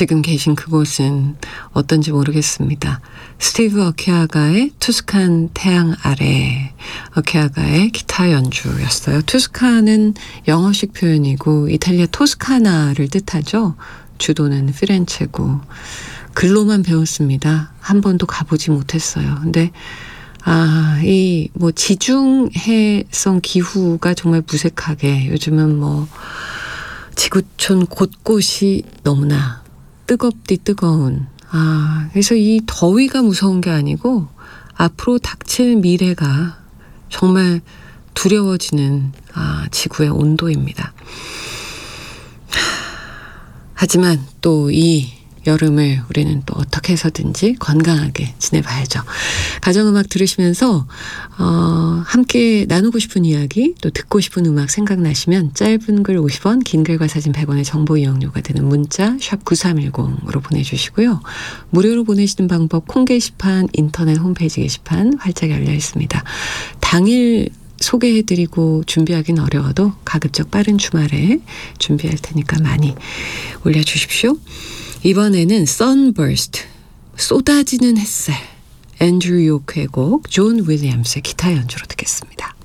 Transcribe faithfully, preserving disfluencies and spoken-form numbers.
지금 계신 그곳은 어떤지 모르겠습니다. 스티브 어케아가의 투스칸 태양 아래, 어케아가의 기타 연주였어요. 투스칸은 영어식 표현이고 이탈리아 토스카나를 뜻하죠. 주도는 피렌체고 글로만 배웠습니다. 한 번도 가보지 못했어요. 근데 아, 이 뭐 지중해성 기후가 정말 무색하게 요즘은 뭐 지구촌 곳곳이 너무나 뜨겁디 뜨거운, 아, 그래서 이 더위가 무서운 게 아니고 앞으로 닥칠 미래가 정말 두려워지는 아, 지구의 온도입니다. 하지만 또 이 여름을 우리는 또 어떻게 해서든지 건강하게 지내봐야죠. 가정음악 들으시면서 어, 함께 나누고 싶은 이야기, 또 듣고 싶은 음악 생각나시면 짧은 글 오십 원, 긴 글과 사진 백 원의 정보 이용료가 되는 문자 샵 구삼일공으로 보내주시고요. 무료로 보내시는 방법 콩 게시판, 인터넷 홈페이지 게시판 활짝 열려 있습니다. 당일 소개해드리고 준비하긴 어려워도 가급적 빠른 주말에 준비할 테니까 많이 올려주십시오. 이번에는 Sunburst, 쏟아지는 햇살, 앤드류 요크의 곡, 존 윌리엄스의 기타 연주로 듣겠습니다.